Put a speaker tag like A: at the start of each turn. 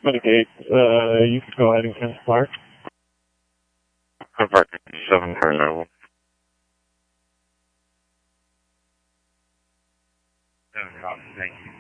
A: Medicaid, you can go ahead and finish park.
B: Park 7 for Noble.
A: 7 copy, thank you.